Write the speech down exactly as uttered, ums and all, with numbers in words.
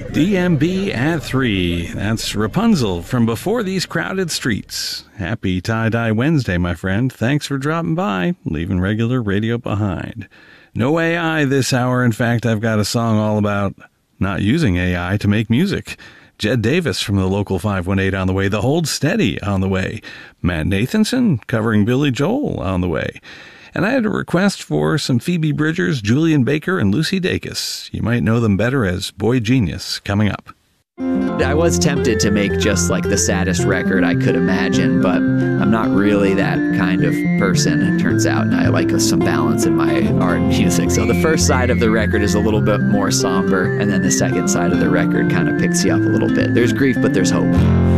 D M B at three. That's Rapunzel from Before These Crowded Streets. Happy Tie-Dye Wednesday, my friend. Thanks for dropping by, leaving regular radio behind. No A I this hour. In fact, I've got a song all about not using A I to make music. Jed Davis from the Local five one eight on the way. The Hold Steady on the way. Matt Nathanson covering Billy Joel on the way. And I had a request for some Phoebe Bridgers, Julian Baker, and Lucy Dacus. You might know them better as Boy Genius, coming up. I was tempted to make just like the saddest record I could imagine, but I'm not really that kind of person, it turns out, and I like some balance in my art and music. So the first side of the record is a little bit more somber, and then the second side of the record kind of picks you up a little bit. There's grief, but there's hope.